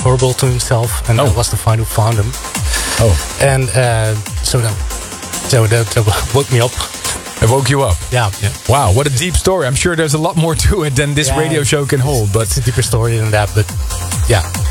horrible to himself, and I was the one who found him. Oh, and so that woke me up. It woke you up. Yeah. Wow, what a deep story. I'm sure there's a lot more to it than this radio show can hold. But it's a deeper story than that. But yeah.